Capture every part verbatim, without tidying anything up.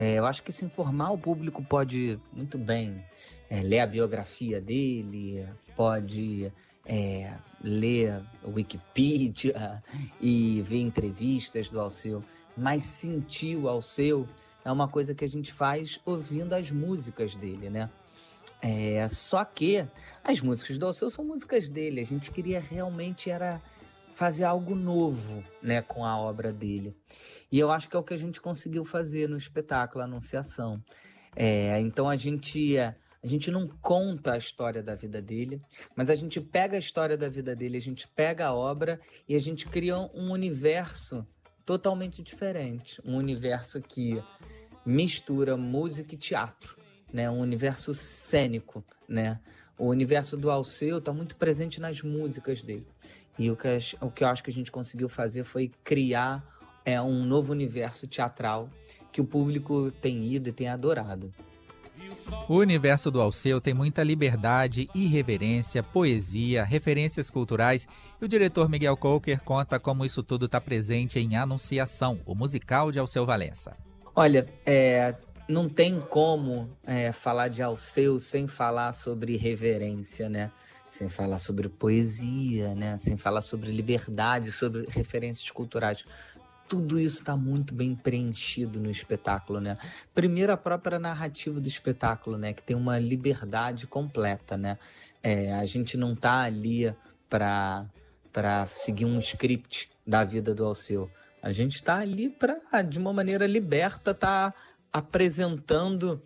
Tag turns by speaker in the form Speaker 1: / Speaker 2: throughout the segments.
Speaker 1: É, eu acho que se informar, o público pode muito bem é, ler a biografia dele, pode é, ler o Wikipedia e ver entrevistas do Alceu, mas sentir o Alceu é uma coisa que a gente faz ouvindo as músicas dele, né? É, só que as músicas do Alceu são músicas dele. A gente queria realmente era fazer algo novo, né, com a obra dele. E eu acho que é o que a gente conseguiu fazer no espetáculo Anunciação. É, então a gente a gente não conta a história da vida dele, mas a gente pega a história da vida dele, a gente pega a obra e a gente cria um universo totalmente diferente, um universo que mistura música e teatro, né? Um universo cênico, né? O universo do Alceu está muito presente nas músicas dele. E o que, o que eu acho que a gente conseguiu fazer foi criar é, um novo universo teatral que o público tem ido e tem adorado.
Speaker 2: O universo do Alceu tem muita liberdade, irreverência, poesia, referências culturais e o diretor Miguel Colker conta como isso tudo está presente em Anunciação, o musical de Alceu Valença.
Speaker 1: Olha, é, não tem como é, falar de Alceu sem falar sobre reverência, né? Sem falar sobre poesia, né? Sem falar sobre liberdade, sobre referências culturais. Tudo isso está muito bem preenchido no espetáculo, né? Primeiro, a própria narrativa do espetáculo, né? Que tem uma liberdade completa, né? É, a gente não tá ali para para seguir um script da vida do Alceu. A gente está ali para, de uma maneira liberta, tá apresentando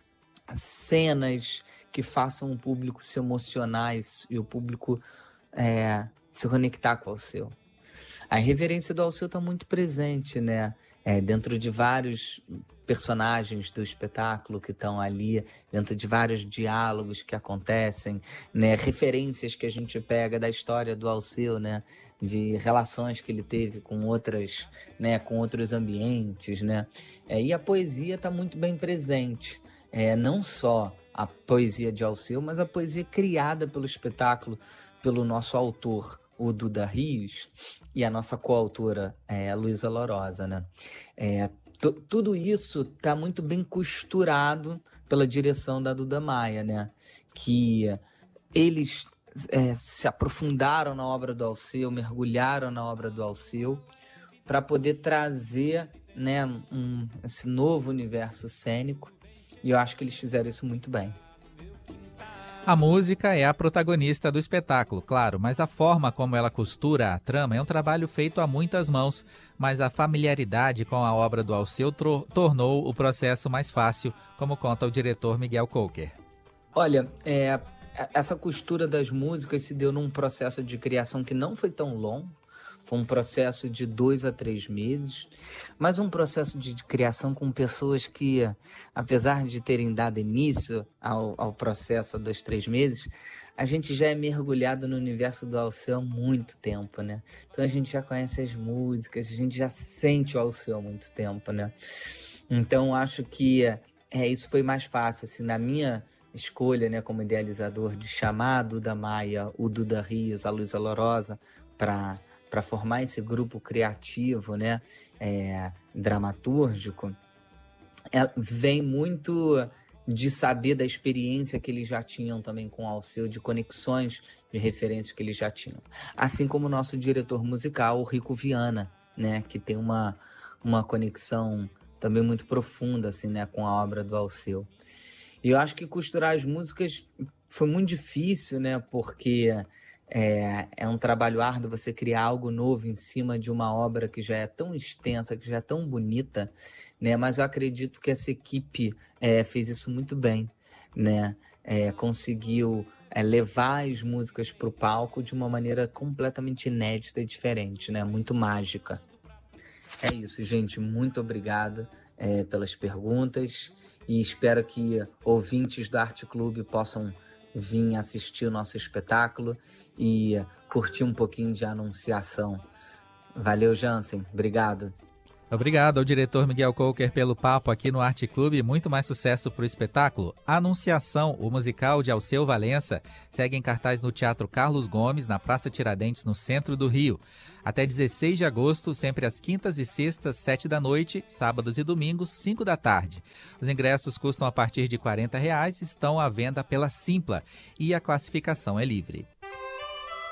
Speaker 1: cenas que façam o público se emocionar e o público é, se conectar com o Alceu. A reverência do Alceu está muito presente, né? É, dentro de vários personagens do espetáculo que estão ali, dentro de vários diálogos que acontecem, né? Referências que a gente pega da história do Alceu, né? De relações que ele teve com outras, né? Com outros ambientes, né? É, e a poesia está muito bem presente. É, não só a poesia de Alceu, mas a poesia criada pelo espetáculo, pelo nosso autor, o Duda Rios, e a nossa coautora, é, a Luísa Lourosa, né? É, tudo isso está muito bem costurado pela direção da Duda Maia, né? Que eles é, se aprofundaram na obra do Alceu, mergulharam na obra do Alceu, para poder trazer, né, um, esse novo universo cênico, e eu acho que eles fizeram isso muito bem.
Speaker 2: A música é a protagonista do espetáculo, claro, mas a forma como ela costura a trama é um trabalho feito a muitas mãos, mas a familiaridade com a obra do Alceu tro- tornou o processo mais fácil, como conta o diretor Miguel Colker.
Speaker 1: Olha, é, essa costura das músicas se deu num processo de criação que não foi tão longo. Foi um processo de dois a três meses, mas um processo de, de criação com pessoas que, apesar de terem dado início ao, ao processo dos três meses, a gente já é mergulhado no universo do Alceu há muito tempo, né? Então a gente já conhece as músicas, a gente já sente o Alceu há muito tempo, né? Então acho que é, isso foi mais fácil, assim, na minha escolha, né, como idealizador, de chamar a Duda Maia, o Duda Rios, a Luísa Lourosa, para para formar esse grupo criativo, né, é, dramatúrgico, é, vem muito de saber da experiência que eles já tinham também com o Alceu, de conexões de referências que eles já tinham. Assim como o nosso diretor musical, o Rico Viana, né, que tem uma, uma conexão também muito profunda assim, né, com a obra do Alceu. E eu acho que costurar as músicas foi muito difícil, né, porque é, é um trabalho árduo você criar algo novo em cima de uma obra que já é tão extensa, que já é tão bonita, né? Mas eu acredito que essa equipe é, fez isso muito bem, né? É, conseguiu é, levar as músicas para o palco de uma maneira completamente inédita e diferente, né? Muito mágica. É isso, gente. Muito obrigado é, pelas perguntas e espero que ouvintes do Arte Clube possam vir assistir o nosso espetáculo e curtir um pouquinho de Anunciação. Valeu, Jansen. Obrigado.
Speaker 2: Obrigado ao diretor Miguel Coker pelo papo aqui no Arte Clube. Muito mais sucesso para o espetáculo. Anunciação, o musical de Alceu Valença, segue em cartaz no Teatro Carlos Gomes, na Praça Tiradentes, no centro do Rio. Até dezesseis de agosto, sempre às quintas e sextas, sete da noite, sábados e domingos, cinco da tarde. Os ingressos custam a partir de quarenta reais, estão à venda pela Simpla e a classificação é livre.